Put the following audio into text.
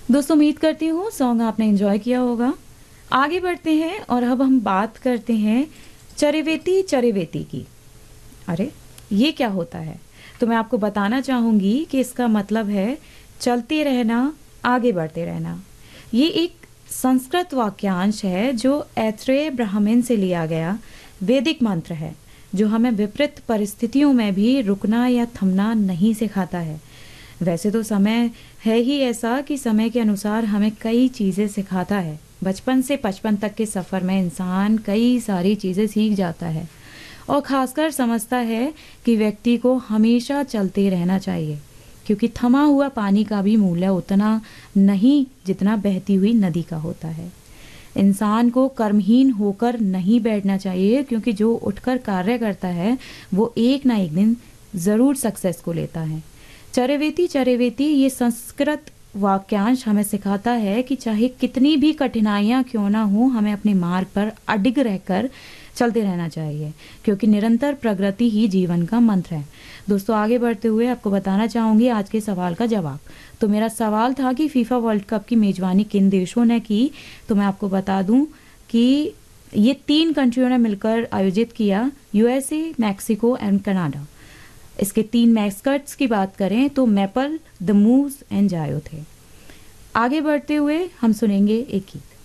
दोस्तों उम्मीद करती हूँ सॉन्ग आपने एंजॉय किया होगा। आगे बढ़ते हैं और अब हम बात करते हैं चरेवेती चरेवेती की। अरे ये क्या होता है? तो मैं आपको बताना चाहूँगी कि इसका मतलब है चलते रहना, आगे बढ़ते रहना। ये एक संस्कृत वाक्यांश है जो ऐत्रेय ब्राह्मण से लिया गया वैदिक मंत्र है, जो हमें विपरीत परिस्थितियों में भी रुकना या थमना नहीं सिखाता है। वैसे तो समय है ही ऐसा कि समय के अनुसार हमें कई चीज़ें सिखाता है। बचपन से 55 तक के सफ़र में इंसान कई सारी चीज़ें सीख जाता है और ख़ासकर समझता है कि व्यक्ति को हमेशा चलते रहना चाहिए, क्योंकि थमा हुआ पानी का भी मूल्य उतना नहीं जितना बहती हुई नदी का होता है। इंसान को कर्महीन होकर नहीं बैठना चाहिए, क्योंकि जो उठकर कार्य करता है वो एक ना एक दिन ज़रूर सक्सेस को लेता है। चरेवेती चरेवेती ये संस्कृत वाक्यांश हमें सिखाता है कि चाहे कितनी भी कठिनाइयाँ क्यों ना हो, हमें अपने मार्ग पर अडिग रहकर चलते रहना चाहिए, क्योंकि निरंतर प्रगति ही जीवन का मंत्र है। दोस्तों आगे बढ़ते हुए आपको बताना चाहूँगी आज के सवाल का जवाब। तो मेरा सवाल था कि फीफा वर्ल्ड कप की मेज़बानी किन देशों ने की। तो मैं आपको बता दूं कि ये 3 कंट्रियों ने मिलकर आयोजित किया, यूएसए, मैक्सिको एंड कनाडा। इसके 3 मैस्कट्स की बात करें तो मैपल, द मूव्स एंड जायो थे। आगे बढ़ते हुए हम सुनेंगे एक गीत।